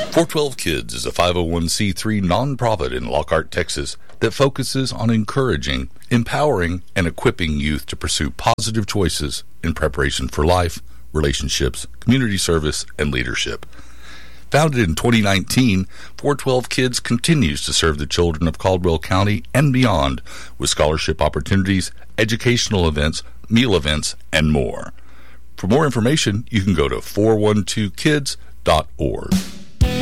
412 Kids is a 501c3 nonprofit in Lockhart, Texas that focuses on encouraging, empowering, and equipping youth to pursue positive choices in preparation for life, relationships, community service, and leadership. Founded in 2019, 412 Kids continues to serve the children of Caldwell County and beyond with scholarship opportunities, educational events, meal events, and more. For more information, you can go to 412kids.org.